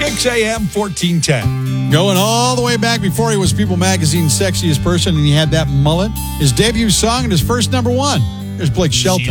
Kicks AM 1410. Going all the way back before he was People Magazine's sexiest person and he had that mullet. His debut song and his first number one. Here's Blake Shelton.